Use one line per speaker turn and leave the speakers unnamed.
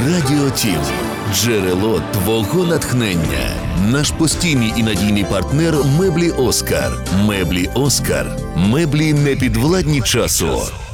Радіо Тім. Джерело твого натхнення. Наш постійний і надійний партнер – меблі Оскар. Меблі Оскар. Меблі непідвладні часу.